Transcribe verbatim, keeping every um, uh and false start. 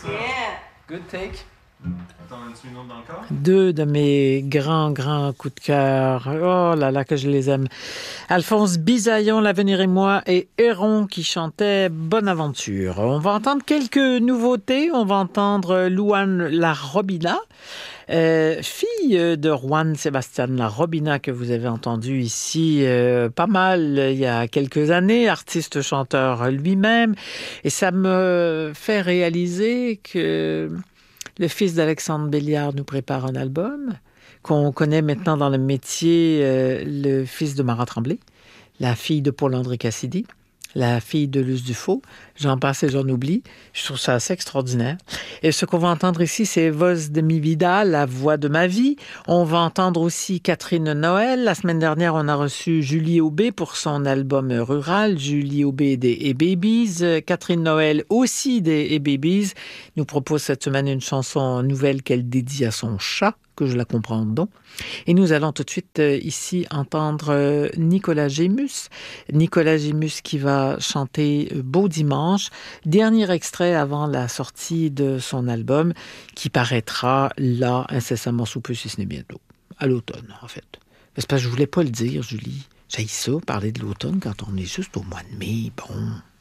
Yeah. Good take. T'en as-tu une autre dans le corps? Deux de mes grands, grands coups de cœur. Oh là là, que je les aime. Alphonse Bisaillon, L'Avenir et moi, et Héron qui chantait Bonne Aventure. On va entendre quelques nouveautés. On va entendre Louane La Robina, euh, fille de Juan Sebastián La Robina, que vous avez entendu ici euh, pas mal il y a quelques années, artiste-chanteur lui-même. Et ça me fait réaliser que le fils d'Alexandre Béliard nous prépare un album, qu'on connaît maintenant dans le métier, euh, le fils de Marat Tremblay, la fille de Paul-André Cassidy, la fille de Luce Dufaux. J'en passe et j'en oublie. Je trouve ça assez extraordinaire. Et ce qu'on va entendre ici, c'est Voz de mi vida, la voix de ma vie. On va entendre aussi Catherine Noël. La semaine dernière, on a reçu Julie Aubé pour son album rural. Julie Aubé des A-Babies. Catherine Noël aussi des A-Babies nous propose cette semaine une chanson nouvelle qu'elle dédie à son chat, que je la comprends donc. Et nous allons tout de suite euh, ici entendre euh, Nicolas Gémus. Nicolas Gémus qui va chanter euh, Beau Dimanche, dernier extrait avant la sortie de son album qui paraîtra là incessamment sous peu, si ce n'est bientôt. À l'automne, en fait. C'est parce que je voulais pas le dire, Julie. J'haïs ça, parler de l'automne quand on est juste au mois de mai. Bon...